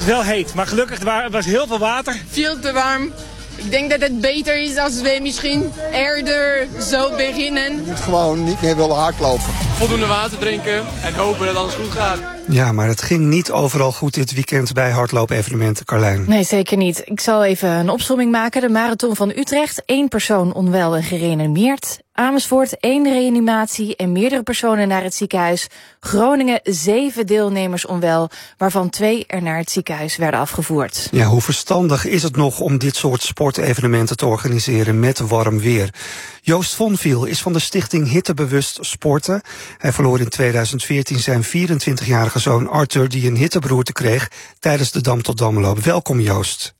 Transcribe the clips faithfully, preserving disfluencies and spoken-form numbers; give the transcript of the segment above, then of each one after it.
Het is wel heet, maar gelukkig er was heel veel water. Veel te warm. Ik denk dat het beter is als we misschien eerder zo beginnen. Je moet gewoon niet meer willen hardlopen. Voldoende water drinken en hopen dat alles goed gaat. Ja, maar het ging niet overal goed dit weekend bij hardloopevenementen, Carlijn. Nee, zeker niet. Ik zal even een opsomming maken. De Marathon van Utrecht, één persoon onwel en gereanimeerd. Amersfoort, één reanimatie en meerdere personen naar het ziekenhuis. Groningen, zeven deelnemers onwel, waarvan twee er naar het ziekenhuis werden afgevoerd. Ja, hoe verstandig is het nog om dit soort sportevenementen te organiseren met warm weer? Joost Vonviel is van de stichting Hittebewust Sporten. Hij verloor in tweeduizend veertien zijn vierentwintigjarige zoon Arthur, die een hitteberoerte kreeg tijdens de Dam tot Damloop. Welkom, Joost.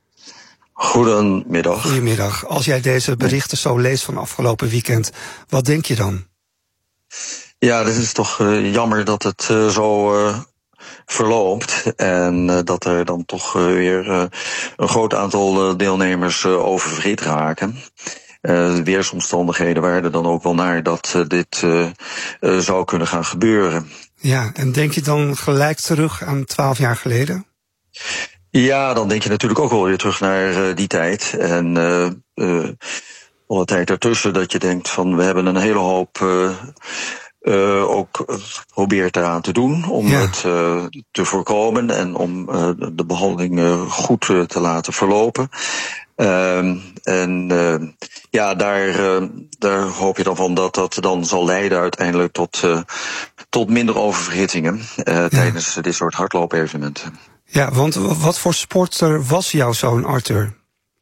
Goedemiddag. Goedemiddag. Als jij deze berichten zo leest van afgelopen weekend, wat denk je dan? Ja, het is toch uh, jammer dat het uh, zo uh, verloopt. En uh, dat er dan toch uh, weer uh, een groot aantal uh, deelnemers uh, oververhit raken. Uh, de weersomstandigheden waren er dan ook wel naar dat uh, dit uh, uh, zou kunnen gaan gebeuren. Ja, en denk je dan gelijk terug aan twaalf jaar geleden? Ja, dan denk je natuurlijk ook wel weer terug naar uh, die tijd. En uh, uh, alle tijd ertussen dat je denkt van we hebben een hele hoop uh, uh, ook geprobeerd eraan te doen om ja. het uh, te voorkomen en om uh, de behandeling uh, goed uh, te laten verlopen. Uh, en uh, ja, daar, uh, daar hoop je dan van dat dat dan zal leiden uiteindelijk tot, uh, tot minder oververhittingen uh, ja. tijdens dit soort hardloopevenementen. Ja, want wat voor sporter was jouw zoon Arthur?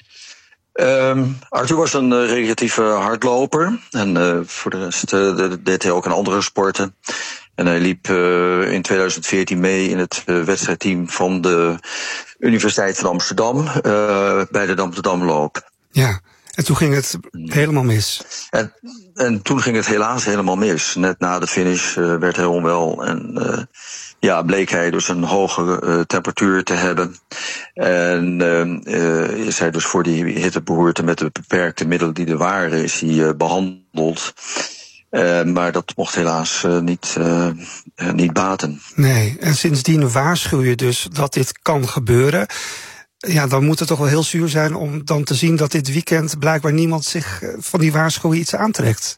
Um, Arthur was een uh, relatieve hardloper. En uh, voor de rest uh, deed hij ook aan andere sporten. En hij liep uh, in tweeduizend veertien mee in het uh, wedstrijdteam van de Universiteit van Amsterdam uh, bij de Dam tot Damloop. Ja, en toen ging het helemaal mis. En, en toen ging het helaas helemaal mis. Net na de finish uh, werd hij onwel en uh, ja, bleek hij dus een hoge uh, temperatuur te hebben. En uh, uh, is hij dus voor die hitteberoerte met de beperkte middelen die er waren, is hij uh, behandeld. Uh, maar dat mocht helaas uh, niet, uh, uh, niet baten. Nee, en sindsdien waarschuw je dus dat dit kan gebeuren. Ja, dan moet het toch wel heel zuur zijn om dan te zien dat dit weekend blijkbaar niemand zich van die waarschuwing iets aantrekt.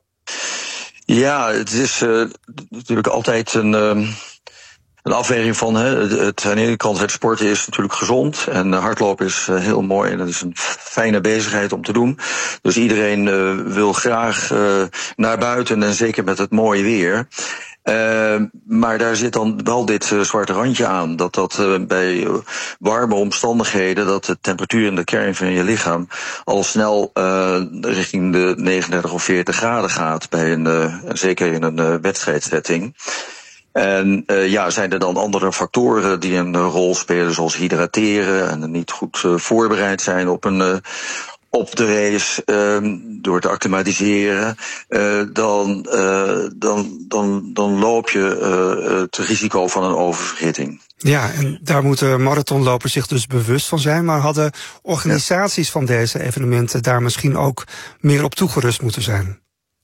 Ja, het is uh, natuurlijk altijd een, uh, een afweging van, hè, het, aan de ene kant het sporten is natuurlijk gezond en hardlopen is uh, heel mooi en dat is een fijne bezigheid om te doen. Dus iedereen uh, wil graag uh, naar buiten en zeker met het mooie weer. Uh, maar daar zit dan wel dit uh, zwarte randje aan. Dat dat uh, bij uh, warme omstandigheden, dat de temperatuur in de kern van je lichaam al snel uh, richting de negenendertig of veertig graden gaat. Bij een, uh, zeker in een uh, wedstrijdsetting. En uh, ja, zijn er dan andere factoren die een uh, rol spelen, zoals hydrateren en niet goed uh, voorbereid zijn op een uh, op de race, uh, door te acclimatiseren, uh, dan, uh, dan, dan, dan loop je uh, het risico van een oververhitting. Ja, en daar moeten marathonlopers zich dus bewust van zijn. Maar hadden organisaties ja. van deze evenementen daar misschien ook meer op toegerust moeten zijn?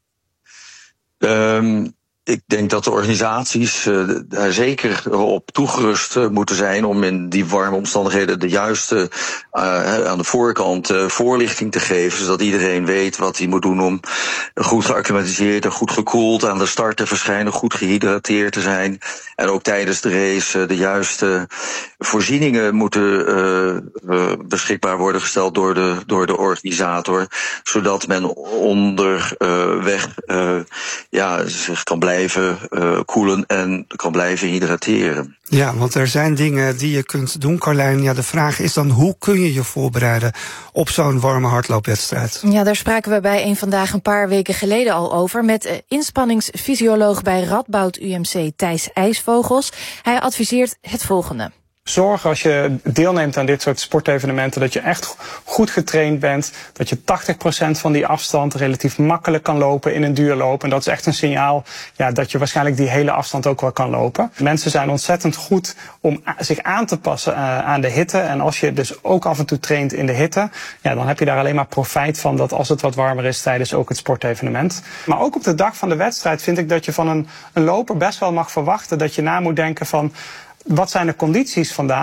Um, Ik denk dat de organisaties uh, daar zeker op toegerust uh, moeten zijn om in die warme omstandigheden de juiste uh, aan de voorkant uh, voorlichting te geven, zodat iedereen weet wat hij moet doen om goed geacclimatiseerd en goed gekoeld aan de start te verschijnen, goed gehydrateerd te zijn. En ook tijdens de race uh, de juiste voorzieningen moeten uh, uh, beschikbaar worden gesteld door de, door de organisator, zodat men onderweg uh, ja, zich kan blijven blijven uh, koelen en kan blijven hydrateren. Ja, want er zijn dingen die je kunt doen, Carlijn. Ja, de vraag is dan, hoe kun je je voorbereiden op zo'n warme hardloopwedstrijd? Ja, daar spraken we bij een vandaag een paar weken geleden al over met uh, inspanningsfysioloog bij Radboud U M C Thijs IJsvogels. Hij adviseert het volgende. Zorg als je deelneemt aan dit soort sportevenementen dat je echt goed getraind bent. Dat je tachtig procent van die afstand relatief makkelijk kan lopen in een duurloop. En dat is echt een signaal ja, dat je waarschijnlijk die hele afstand ook wel kan lopen. Mensen zijn ontzettend goed om zich aan te passen uh, aan de hitte. En als je dus ook af en toe traint in de hitte, ja, dan heb je daar alleen maar profijt van dat als het wat warmer is tijdens ook het sportevenement. Maar ook op de dag van de wedstrijd vind ik dat je van een, een loper best wel mag verwachten dat je na moet denken van wat zijn de condities vandaag.